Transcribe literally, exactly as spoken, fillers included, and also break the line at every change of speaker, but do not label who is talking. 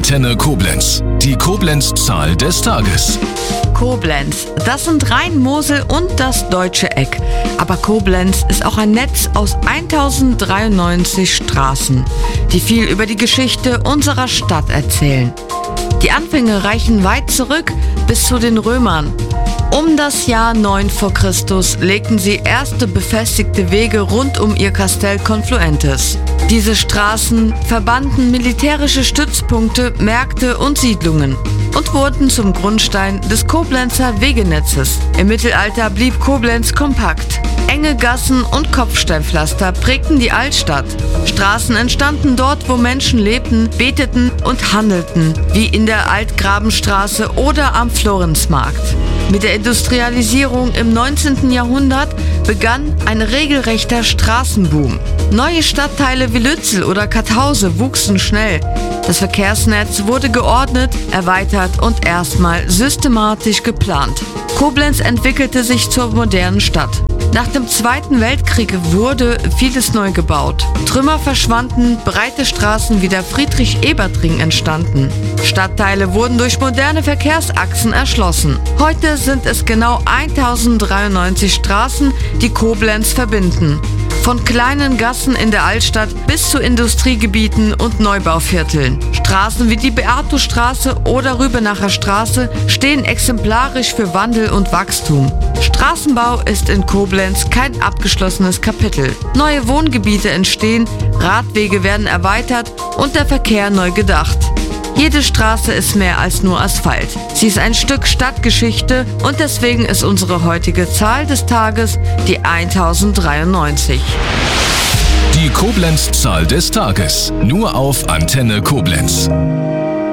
Antenne Koblenz. Die Koblenz-Zahl des Tages.
Koblenz, das sind Rhein-Mosel und das deutsche Eck. Aber Koblenz ist auch ein Netz aus tausenddreiundneunzig Straßen, die viel über die Geschichte unserer Stadt erzählen. Die Anfänge reichen weit zurück bis zu den Römern. Um das Jahr neun vor Christus legten sie erste befestigte Wege rund um ihr Kastell Confluentes. Diese Straßen verbanden militärische Stützpunkte, Märkte und Siedlungen und wurden zum Grundstein des Koblenzer Wegenetzes. Im Mittelalter blieb Koblenz kompakt. Enge Gassen und Kopfsteinpflaster prägten die Altstadt. Straßen entstanden dort, wo Menschen lebten, beteten und handelten, wie in der Altgrabenstraße oder am Florenzmarkt. Mit der Industrialisierung im neunzehnten Jahrhundert begann ein regelrechter Straßenboom. Neue Stadtteile wie Lützel oder Karthause wuchsen schnell. Das Verkehrsnetz wurde geordnet, erweitert und erstmal systematisch geplant. Koblenz entwickelte sich zur modernen Stadt. Nach dem Zweiten Weltkrieg wurde vieles neu gebaut. Trümmer verschwanden, breite Straßen wie der Friedrich-Ebert-Ring entstanden. Stadtteile wurden durch moderne Verkehrsachsen erschlossen. Heute sind es genau tausenddreiundneunzig Straßen, die Koblenz verbinden. Von kleinen Gassen in der Altstadt bis zu Industriegebieten und Neubauvierteln. Straßen wie die Beatusstraße oder Rübenacher Straße stehen exemplarisch für Wandel und Wachstum. Straßenbau ist in Koblenz kein abgeschlossenes Kapitel. Neue Wohngebiete entstehen, Radwege werden erweitert und der Verkehr neu gedacht. Jede Straße ist mehr als nur Asphalt. Sie ist ein Stück Stadtgeschichte und deswegen ist unsere heutige Zahl des Tages die tausenddreiundneunzig.
Die Koblenz-Zahl des Tages. Nur auf Antenne Koblenz.